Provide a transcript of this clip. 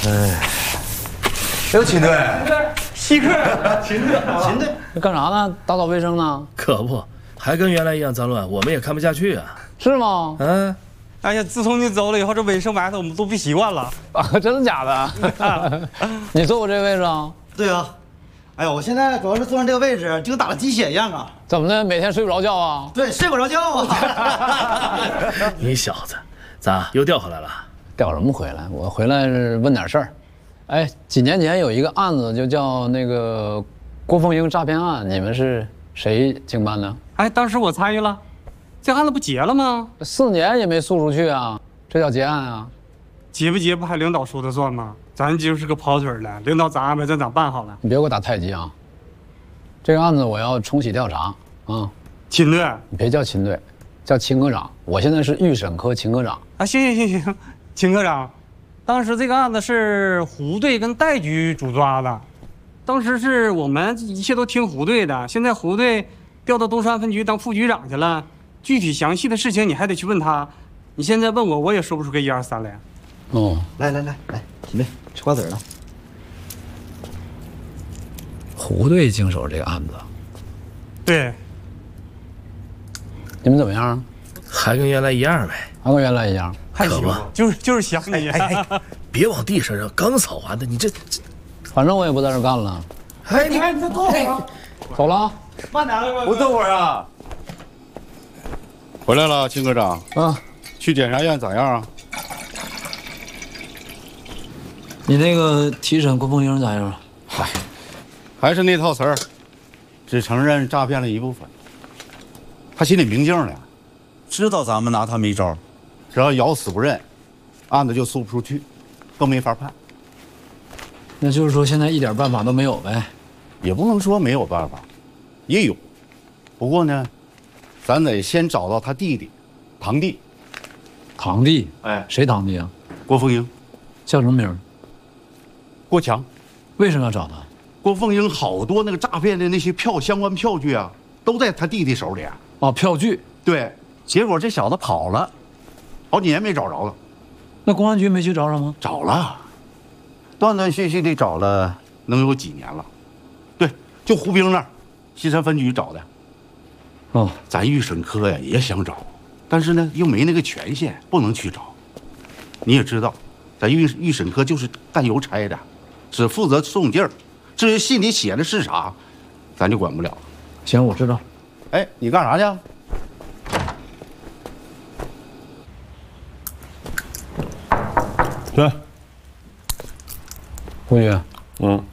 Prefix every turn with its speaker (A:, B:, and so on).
A: 哎，有秦队，
B: 稀客，秦队，
C: 干啥呢？打扫卫生呢？
D: 可不，还跟原来一样脏乱，我们也看不下去啊。
C: 是吗？
D: 嗯。
B: 哎呀，自从你走了以后，这卫生埋汰我们都不习惯了。
C: 啊，真的假的？你坐我这个位置啊？
E: 对啊。哎呀，我现在主要是坐上这个位置，就跟打了鸡血一样啊！
C: 怎么的？每天睡不着觉啊？
E: 对，睡不着觉啊！
D: 你小子，咋又调回来了？
C: 调什么回来？我回来是问点事儿。哎，几年前有一个案子，就叫那个郭凤英诈骗案，你们是谁经办的？
B: 哎，当时我参与了，这案子不结了吗
C: ？4年也没诉出去啊，这叫结案啊？
B: 结不结不还领导说的算吗？咱就是个跑腿的，领导咋安排咱咋办好了。
C: 你别给我打太极啊！这个案子我要重启调查啊！
B: 秦队，
C: 你别叫秦队，叫秦科长。我现在是预审科秦科长。
B: 啊，行，秦科长，当时这个案子是胡队跟戴局主抓的，当时是我们一切都听胡队的，现在胡队调到东山分局当副局长去了，具体详细的事情你还得去问他。你现在问我，我也说不出个1、2、3来。
C: 哦，
E: 来，秦队吃瓜子了。
C: 胡队经手这个案子，
B: 对，
C: 你们怎么样？
D: 还跟原来一样呗，
C: 还跟原来一样，
B: 还行，就是想你。
D: 别往地上扔，刚扫完的，你这，
C: 反正我也不在这干了。
B: 哎，你看你再坐会儿，
C: 走了啊，
B: 慢点，
A: 不坐会儿啊？
F: 回来了，秦科长。
C: 啊，
F: 去检察院咋样啊？
C: 你那个提审郭凤英咋样？
F: 嗨，还是那套词儿，只承认诈骗了一部分。他心里明镜呢，知道咱们拿他没招，只要咬死不认，案子就诉不出去，更没法判。
C: 那就是说现在一点办法都没有呗？
F: 也不能说没有办法，也有。不过呢，咱得先找到他弟弟，堂弟。
C: 堂弟？
F: 哎，
C: 谁堂弟啊？
F: 郭凤英。
C: 叫什么名？
F: 郭强。
C: 为什么要找他？
F: 郭凤英好多那个诈骗的那些相关票据啊，都在他弟弟手里啊。
C: 哦，票据。
F: 对，结果这小子跑了，好几年没找着了。
C: 那公安局没去找找吗？
F: 找了，断断续续的找了，能有几年了。对，就胡兵那儿，西山分局找的。
C: 哦，
F: 咱预审科呀也想找，但是呢又没那个权限，不能去找。你也知道，咱预审科就是干邮差的，只负责送信儿，至于信里写的是啥，咱就管不了。
C: 行，我知道。
F: 哎，你干啥去？
A: 对，
C: 胡局，